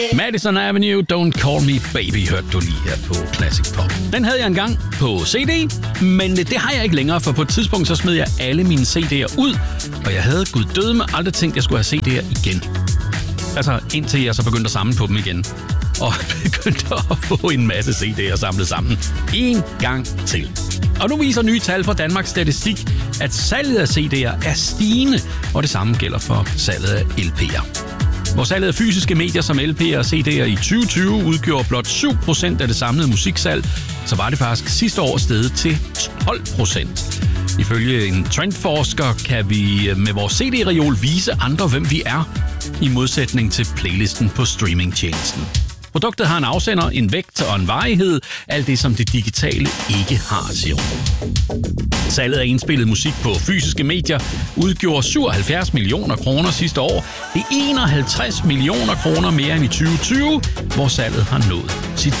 Madison Avenue, Don't Call Me Baby, hørte du lige her på Classic Pop. Den havde jeg engang på CD, men det har jeg ikke længere, for på et tidspunkt så smed jeg alle mine CD'er ud, og jeg havde guddødeme aldrig tænkt, at jeg skulle have CD'er igen. Altså indtil jeg så begyndte at samle på dem igen, og begyndte at få en masse CD'er samlet sammen. En gang til. Og nu viser nye tal fra Danmarks Statistik, at salget af CD'er er stigende, og det samme gælder for salget af LP'er. Hvor salget af fysiske medier som LP'er og CD'er i 2020 udgjorde blot 7% af det samlede musiksalg, så var det faktisk sidste år steget til 12%. Ifølge en trendforsker kan vi med vores CD-reol vise andre, hvem vi er, i modsætning til playlisten på streamingtjenesten. Produktet har en afsender, en vægt og en varighed, alt det som det digitale ikke har, siger hun. Salget af indspillet musik på fysiske medier udgjorde 77 millioner kroner sidste år. Det er 51 millioner kroner mere end i 2020, hvor salget har nået sit